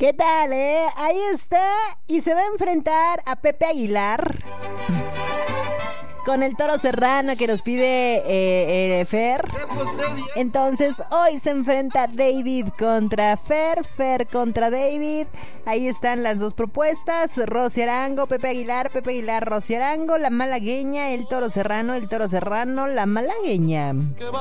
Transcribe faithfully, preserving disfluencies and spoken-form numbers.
¿Qué tal, eh? Ahí está. Y se va a enfrentar a Pepe Aguilar con el Toro Serrano que nos pide eh, eh, Fer. Entonces hoy se enfrenta David contra Fer, Fer contra David. Ahí están las dos propuestas: Rosy Arango, Pepe Aguilar, Pepe Aguilar, Rosy Arango, la malagueña, el Toro Serrano, el Toro Serrano, la malagueña.